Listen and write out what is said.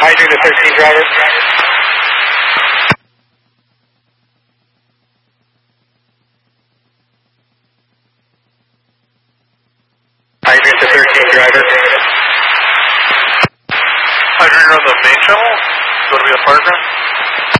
Hydrant to 13 driver. Hydrant to 13 driver. Hydrant on the main channel. Go to be a partner.